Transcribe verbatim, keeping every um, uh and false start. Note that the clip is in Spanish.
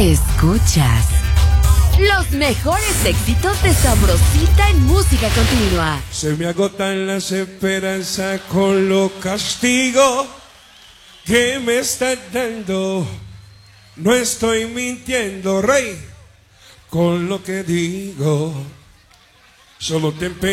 Escuchas los mejores éxitos de Sabrosita en música continua. Se me agotan las esperanzas con los castigos que me están dando. No estoy mintiendo, rey, con lo que digo. Solo te empeño